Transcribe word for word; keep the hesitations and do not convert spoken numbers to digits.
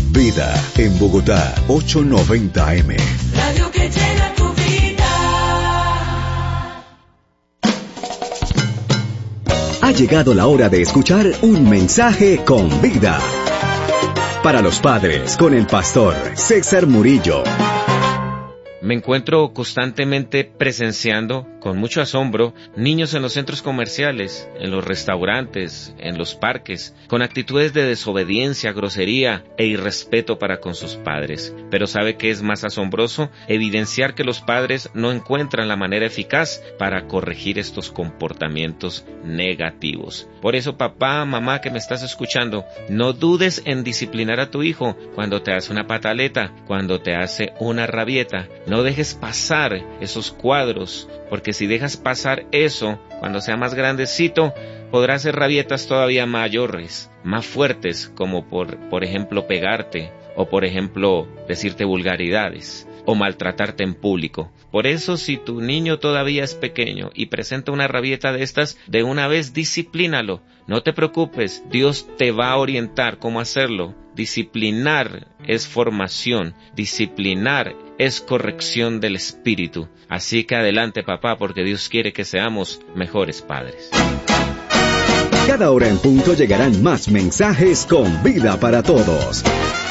Vida en Bogotá, ochocientos noventa eme. Radio que llena tu vida. Ha llegado la hora de escuchar un mensaje con vida. Para los padres, con el pastor César Murillo. Me encuentro constantemente presenciando, con mucho asombro, niños en los centros comerciales, en los restaurantes, en los parques, con actitudes de desobediencia, grosería e irrespeto para con sus padres. Pero ¿sabe qué es más asombroso? Evidenciar que los padres no encuentran la manera eficaz para corregir estos comportamientos negativos. Por eso, papá, mamá que me estás escuchando, no dudes en disciplinar a tu hijo cuando te hace una pataleta, cuando te hace una rabieta. No dejes pasar esos cuadros, porque si dejas pasar eso, cuando sea más grandecito, podrá hacer rabietas todavía mayores, más fuertes, como por, por ejemplo, pegarte, o por ejemplo, decirte vulgaridades, o maltratarte en público. Por eso, si tu niño todavía es pequeño y presenta una rabieta de estas, de una vez disciplínalo. No te preocupes, Dios te va a orientar cómo hacerlo. Disciplinar es formación, disciplinar es corrección del espíritu. Así que adelante, papá, porque Dios quiere que seamos mejores padres. Cada hora en punto llegarán más mensajes con vida para todos.